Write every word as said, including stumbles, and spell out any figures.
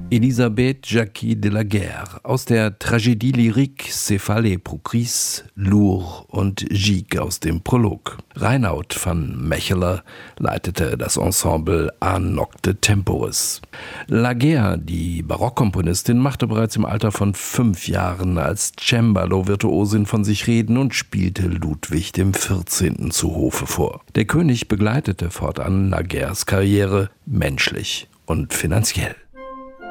Elisabeth Jacquie de la Guerre aus der Tragödie lyrique Céphalée pour Chris, Lourd und Gigue aus dem Prolog. Reinoud van Mecheler leitete das Ensemble A Nocte Temporis. La Guerre, die Barockkomponistin, machte bereits im Alter von fünf Jahren als Cembalo-Virtuosin von sich reden und spielte Ludwig dem vierzehnten zu Hofe vor. Der König begleitete fortan La Guerres Karriere menschlich und finanziell.